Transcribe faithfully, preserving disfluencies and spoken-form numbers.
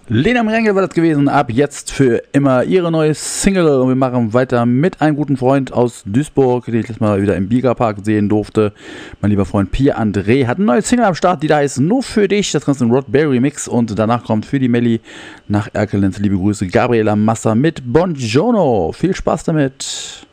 Lena Merengue war das gewesen, ab jetzt für immer ihre neue Single, und wir machen weiter mit einem guten Freund aus Duisburg, den ich letztes Mal wieder im Biga-Park sehen durfte. Mein lieber Freund Pierre André hat eine neue Single am Start, die da heißt Nur für dich, das Ganze ein Rod Berry Mix, und danach kommt für die Melli nach Erkelenz liebe Grüße Gabriela Massa mit Buongiorno. Viel Spaß damit!